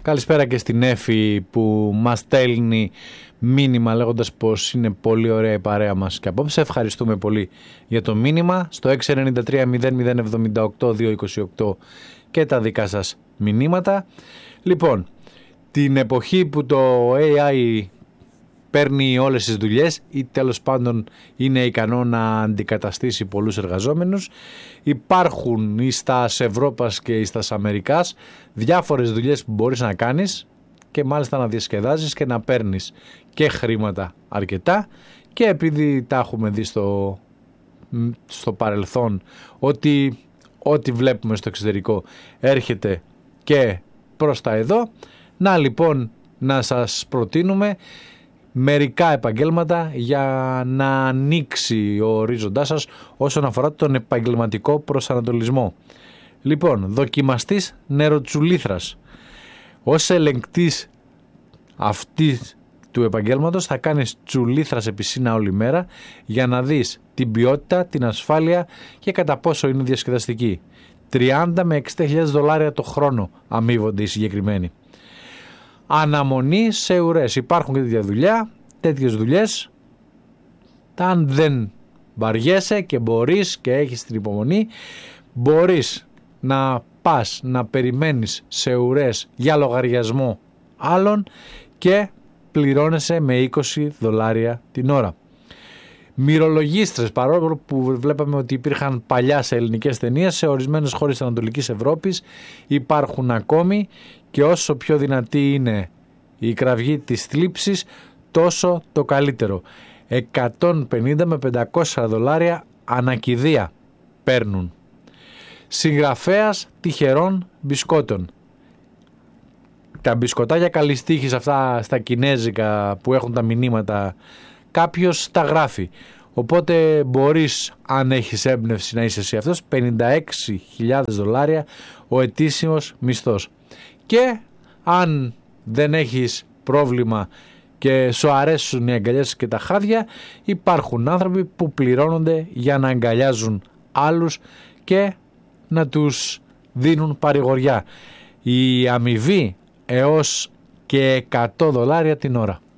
Καλησπέρα και στην Έφη που μας στέλνει μήνυμα λέγοντας πως είναι πολύ ωραία η παρέα μας και απόψε. Ευχαριστούμε πολύ για το μήνυμα στο 693-0078-228 και τα δικά σας μηνύματα. Λοιπόν, την εποχή που το AI παίρνει όλες τις δουλειές ή τέλος πάντων είναι ικανό να αντικαταστήσει πολλούς εργαζόμενους, υπάρχουν ή στα Ευρώπας και ή στα Αμερικάς διάφορες δουλειές που μπορείς να κάνεις και μάλιστα να διασκεδάζεις και να παίρνεις και χρήματα αρκετά, και επειδή τα έχουμε δει στο παρελθόν ότι ό,τι βλέπουμε στο εξωτερικό έρχεται και προς τα εδώ, να λοιπόν να σας προτείνουμε μερικά επαγγέλματα για να ανοίξει ο ορίζοντάς σας όσον αφορά τον επαγγελματικό προσανατολισμό. Λοιπόν, δοκιμαστής νεροτσουλήθρας. Ως ελεγκτής αυτής του επαγγέλματος θα κάνεις τσουλήθρα σε πισίνα όλη μέρα για να δεις την ποιότητα, την ασφάλεια και κατά πόσο είναι διασκεδαστική. 30 με 60.000 το χρόνο αμείβονται οι συγκεκριμένοι. Αναμονή σε ουρές. Υπάρχουν και τέτοια δουλειά, τέτοιες δουλειές. Αν δεν βαριέσαι και μπορείς και έχεις την υπομονή, μπορείς να πας να περιμένεις σε ουρές για λογαριασμό άλλων και πληρώνεσαι με $20 την ώρα. Μυρολογίστρες, παρόλο που βλέπαμε ότι υπήρχαν παλιά σε ελληνικές ταινίες, σε ορισμένες χώρες της Ανατολικής Ευρώπης υπάρχουν ακόμη, και όσο πιο δυνατή είναι η κραυγή της θλίψης τόσο το καλύτερο. 150 με $500 ανακηδεία παίρνουν. Συγγραφέας τυχερών μπισκότων. Τα μπισκοτάκια καλής τύχης αυτά στα κινέζικα που έχουν τα μηνύματα, κάποιος τα γράφει. Οπότε μπορείς, αν έχεις έμπνευση, να είσαι εσύ αυτός. $56.000 ο ετήσιος μισθός. Και αν δεν έχεις πρόβλημα και σου αρέσουν οι αγκαλιές και τα χάδια, υπάρχουν άνθρωποι που πληρώνονται για να αγκαλιάζουν άλλους και να τους δίνουν παρηγοριά. Η αμοιβή έως και $100 την ώρα.